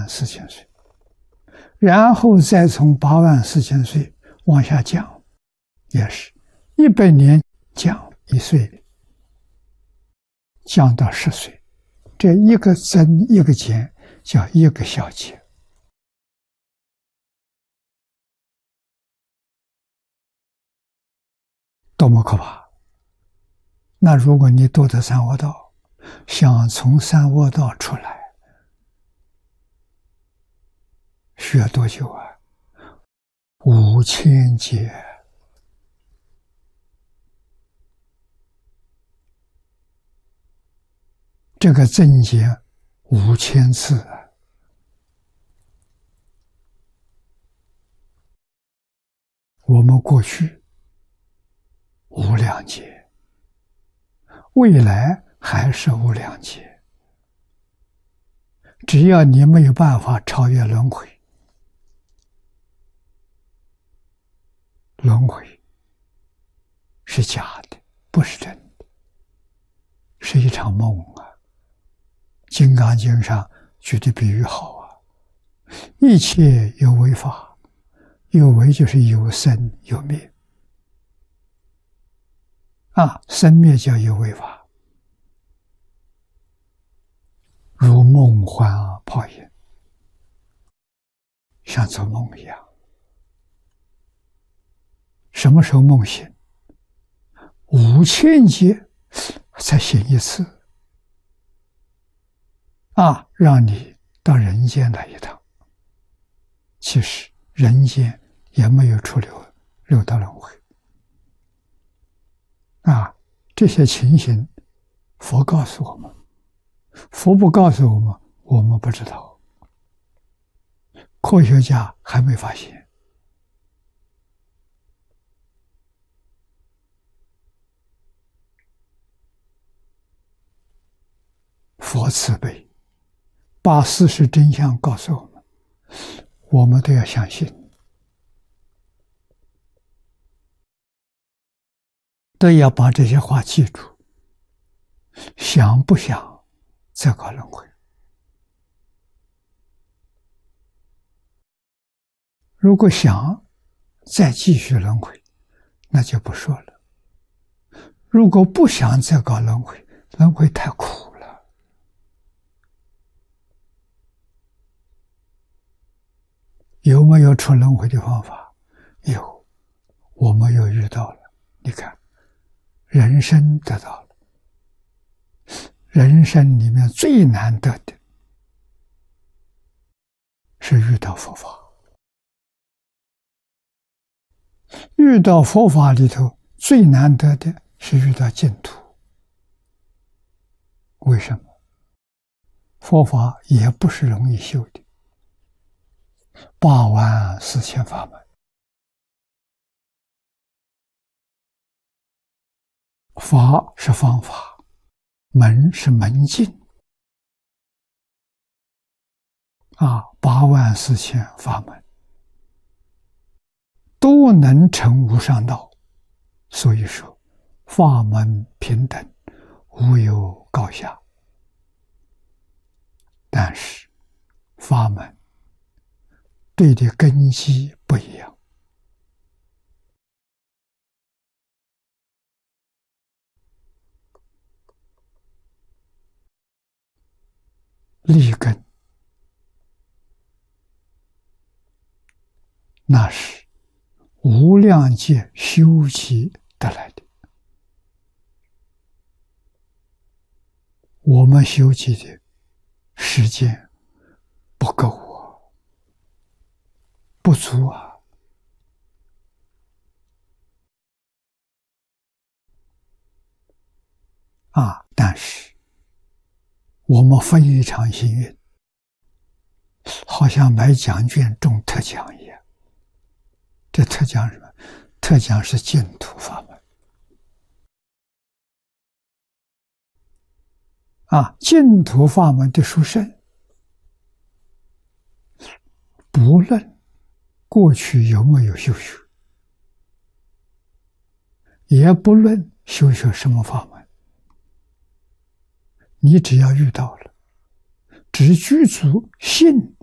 84000岁，然后再从84000岁往下降，也是100年降1岁，降到10岁，这一个增一个减，叫一个小节。多么可怕！那如果你堕得三恶道，想从三恶道出来，需要多久啊？5000劫。这个增减5000次啊！我们过去无量劫，未来还是无量劫。只要你没有办法超越轮回，轮回是假的，不是真的，是一场梦啊！《金刚经》上举的比喻好啊，一切有为法，有为就是有生有灭啊，生灭叫有为法，如梦幻泡影，像做梦一样。什么时候梦醒？5000劫才醒一次啊，让你到人间来一趟。其实人间也没有出六道轮回啊，这些情形佛告诉我们，佛不告诉我们，我们不知道，科学家还没发现。佛慈悲，把事实真相告诉我们，我们都要相信，都要把这些话记住。想不想再搞轮回？如果想再继续轮回，那就不说了。如果不想再搞轮回，轮回太苦了。有没有出轮回的方法？有，我们又遇到了。你看，人生得到了，人生里面最难得的是遇到佛法。遇到佛法里头最难得的是遇到净土。为什么？佛法也不是容易修的，84000法门，法是方法，门是门径啊，84000法门都能成无上道。所以说法门平等，无有高下。但是法门对的根基不一样。立根那是无量劫修习得来的，我们修习的时间不够啊，不足但是我们非常幸运，好像买奖券中特奖一样。这特奖是什么？特奖是净土法门净土法门的殊胜，不论过去有没有修学，也不论修学什么法门，你只要遇到了，只具足信